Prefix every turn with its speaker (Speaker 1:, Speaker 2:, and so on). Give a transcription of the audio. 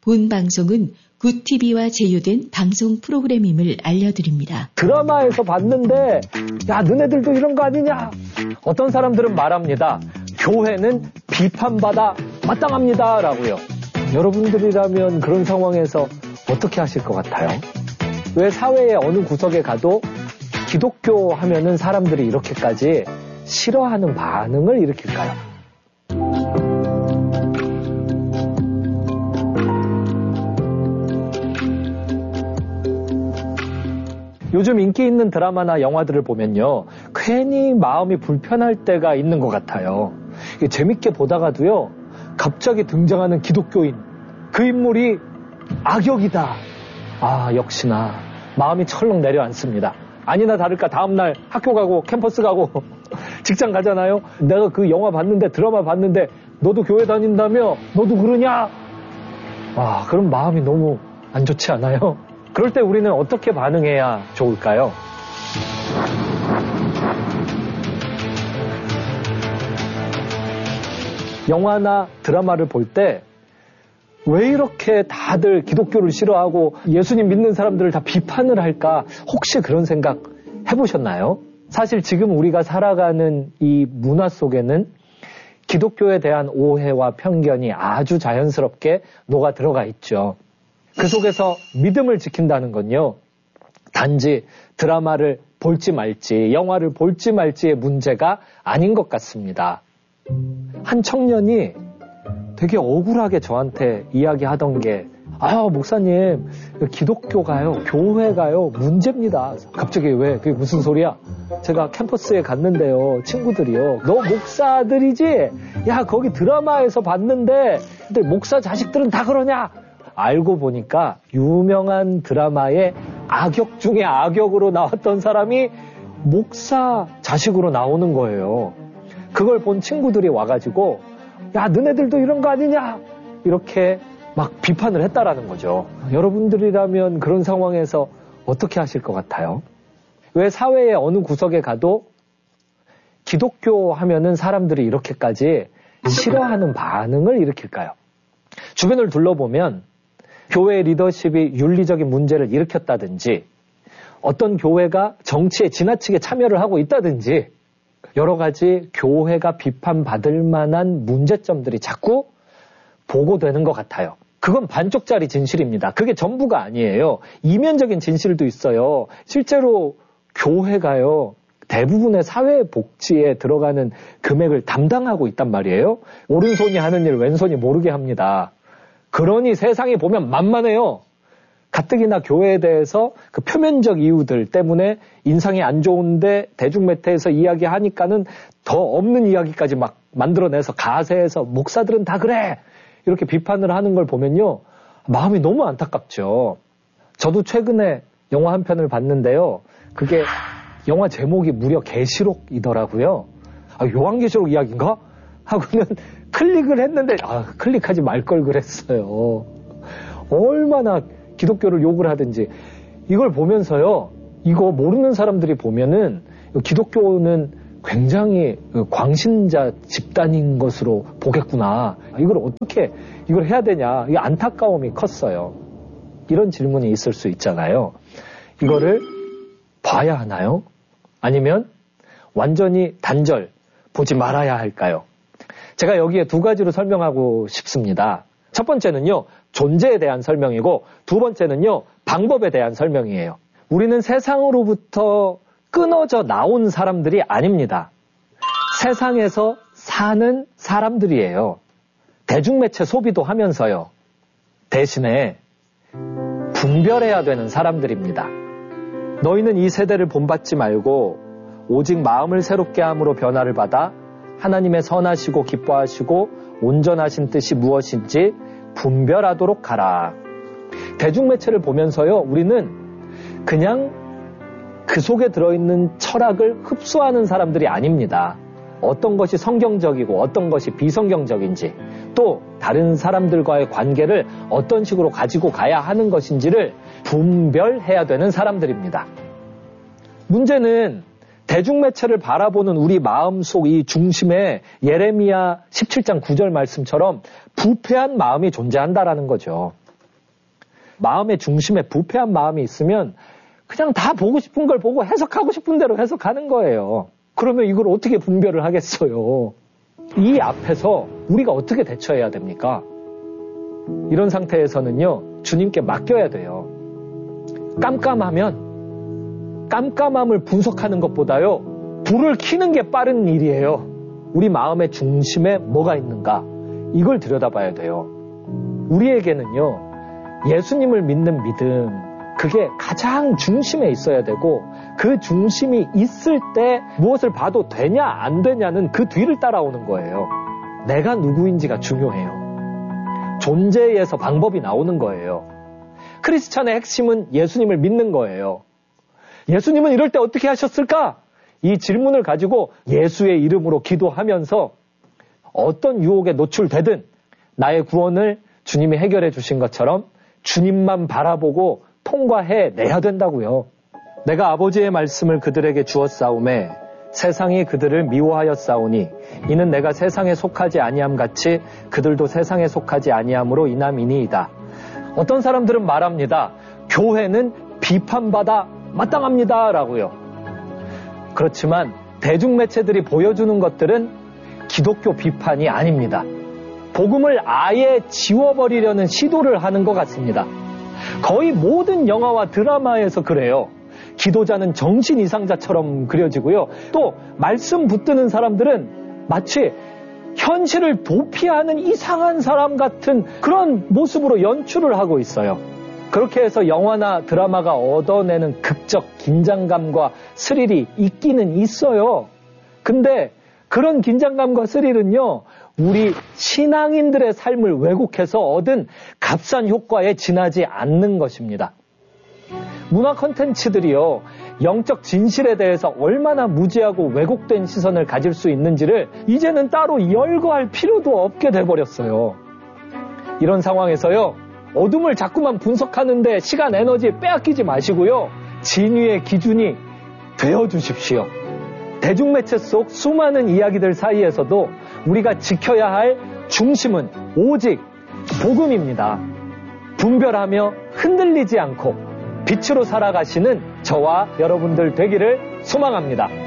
Speaker 1: 본 방송은 굿TV와 제휴된 방송 프로그램임을 알려드립니다.
Speaker 2: 드라마에서 봤는데 야 너네들도 이런 거 아니냐? 어떤 사람들은 말합니다. 교회는 비판받아 마땅합니다 라고요. 여러분들이라면 그런 상황에서 어떻게 하실 것 같아요? 왜 사회의 어느 구석에 가도 기독교 하면은 사람들이 이렇게까지 싫어하는 반응을 일으킬까요? 요즘 인기 있는 드라마나 영화들을 보면요. 괜히 마음이 불편할 때가 있는 것 같아요. 재밌게 보다가도요. 갑자기 등장하는 기독교인. 그 인물이 악역이다. 아, 역시나 마음이 철렁 내려앉습니다. 아니나 다를까 다음날 학교 가고 캠퍼스 가고 직장 가잖아요. 내가 그 영화 봤는데 드라마 봤는데 너도 교회 다닌다며? 너도 그러냐? 아, 그럼 마음이 너무 안 좋지 않아요? 그럴 때 우리는 어떻게 반응해야 좋을까요? 영화나 드라마를 볼 때 왜 이렇게 다들 기독교를 싫어하고 예수님 믿는 사람들을 다 비판을 할까? 혹시 그런 생각 해보셨나요? 사실 지금 우리가 살아가는 이 문화 속에는 기독교에 대한 오해와 편견이 아주 자연스럽게 녹아 들어가 있죠. 그 속에서 믿음을 지킨다는 건요. 단지 드라마를 볼지 말지, 영화를 볼지 말지의 문제가 아닌 것 같습니다. 한 청년이 되게 억울하게 저한테 이야기하던 게 목사님, 기독교가요, 교회가요, 문제입니다. 갑자기 왜? 그게 무슨 소리야? 제가 캠퍼스에 갔는데요, 친구들이요. 너 목사들이지? 야, 거기 드라마에서 봤는데, 근데 목사 자식들은 다 그러냐? 알고 보니까 유명한 드라마의 악역 중에 악역으로 나왔던 사람이 목사 자식으로 나오는 거예요. 그걸 본 친구들이 와가지고 야 너네들도 이런 거 아니냐? 이렇게 막 비판을 했다라는 거죠. 여러분들이라면 그런 상황에서 어떻게 하실 것 같아요? 왜 사회의 어느 구석에 가도 기독교 하면은 사람들이 이렇게까지 싫어하는 반응을 일으킬까요? 주변을 둘러보면 교회 리더십이 윤리적인 문제를 일으켰다든지 어떤 교회가 정치에 지나치게 참여를 하고 있다든지 여러 가지 교회가 비판받을 만한 문제점들이 자꾸 보고되는 것 같아요. 그건 반쪽짜리 진실입니다. 그게 전부가 아니에요. 이면적인 진실도 있어요. 실제로 교회가요. 대부분의 사회복지에 들어가는 금액을 담당하고 있단 말이에요. 오른손이 하는 일 왼손이 모르게 합니다. 그러니 세상에 보면 만만해요. 가뜩이나 교회에 대해서 그 표면적 이유들 때문에 인상이 안 좋은데 대중매체에서 이야기하니까는 더 없는 이야기까지 막 만들어내서 가세해서 목사들은 다 그래! 이렇게 비판을 하는 걸 보면요. 마음이 너무 안타깝죠. 저도 최근에 영화 한 편을 봤는데요. 그게 영화 제목이 무려 계시록이더라고요. 요한계시록 이야기인가? 하고는 클릭을 했는데 클릭하지 말 걸 그랬어요. 얼마나 기독교를 욕을 하든지 이걸 보면서요. 이거 모르는 사람들이 보면은 기독교는 굉장히 광신자 집단인 것으로 보겠구나. 이걸 어떻게 이걸 해야 되냐. 이 안타까움이 컸어요. 이런 질문이 있을 수 있잖아요. 이거를 봐야 하나요? 아니면 완전히 단절 보지 말아야 할까요? 제가 여기에 두 가지로 설명하고 싶습니다. 첫 번째는요. 존재에 대한 설명이고 두 번째는요. 방법에 대한 설명이에요. 우리는 세상으로부터 끊어져 나온 사람들이 아닙니다. 세상에서 사는 사람들이에요. 대중매체 소비도 하면서요. 대신에 분별해야 되는 사람들입니다. 너희는 이 세대를 본받지 말고 오직 마음을 새롭게 함으로 변화를 받아 하나님의 선하시고 기뻐하시고 온전하신 뜻이 무엇인지 분별하도록 하라. 대중매체를 보면서요. 우리는 그냥 그 속에 들어있는 철학을 흡수하는 사람들이 아닙니다. 어떤 것이 성경적이고 어떤 것이 비성경적인지 또 다른 사람들과의 관계를 어떤 식으로 가지고 가야 하는 것인지를 분별해야 되는 사람들입니다. 문제는 대중매체를 바라보는 우리 마음속 이 중심에 예레미야 17장 9절 말씀처럼 부패한 마음이 존재한다라는 거죠. 마음의 중심에 부패한 마음이 있으면 그냥 다 보고 싶은 걸 보고 해석하고 싶은 대로 해석하는 거예요. 그러면 이걸 어떻게 분별을 하겠어요? 이 앞에서 우리가 어떻게 대처해야 됩니까? 이런 상태에서는요, 주님께 맡겨야 돼요. 깜깜함을 분석하는 것보다요, 불을 켜는 게 빠른 일이에요. 우리 마음의 중심에 뭐가 있는가? 이걸 들여다봐야 돼요. 우리에게는요, 예수님을 믿는 믿음, 그게 가장 중심에 있어야 되고, 그 중심이 있을 때 무엇을 봐도 되냐 안 되냐는 그 뒤를 따라오는 거예요. 내가 누구인지가 중요해요. 존재에서 방법이 나오는 거예요. 크리스찬의 핵심은 예수님을 믿는 거예요. 예수님은 이럴 때 어떻게 하셨을까? 이 질문을 가지고 예수의 이름으로 기도하면서 어떤 유혹에 노출되든 나의 구원을 주님이 해결해 주신 것처럼 주님만 바라보고 통과해 내야 된다고요. 내가 아버지의 말씀을 그들에게 주었사오매 세상이 그들을 미워하였사오니 이는 내가 세상에 속하지 아니함 같이 그들도 세상에 속하지 아니함으로 인함이니이다. 어떤 사람들은 말합니다. 교회는 비판받아 마땅합니다 라고요. 그렇지만 대중매체들이 보여주는 것들은 기독교 비판이 아닙니다. 복음을 아예 지워버리려는 시도를 하는 것 같습니다. 거의 모든 영화와 드라마에서 그래요. 기도자는 정신 이상자처럼 그려지고요. 또 말씀 붙드는 사람들은 마치 현실을 도피하는 이상한 사람 같은 그런 모습으로 연출을 하고 있어요. 그렇게 해서 영화나 드라마가 얻어내는 극적 긴장감과 스릴이 있기는 있어요. 근데 그런 긴장감과 스릴은요, 우리 신앙인들의 삶을 왜곡해서 얻은 값싼 효과에 지나지 않는 것입니다. 문화 콘텐츠들이요, 영적 진실에 대해서 얼마나 무지하고 왜곡된 시선을 가질 수 있는지를 이제는 따로 열거할 필요도 없게 돼버렸어요. 이런 상황에서요, 어둠을 자꾸만 분석하는데 시간, 에너지 빼앗기지 마시고요, 진위의 기준이 되어주십시오. 대중매체 속 수많은 이야기들 사이에서도 우리가 지켜야 할 중심은 오직 복음입니다. 분별하며 흔들리지 않고 빛으로 살아가시는 저와 여러분들 되기를 소망합니다.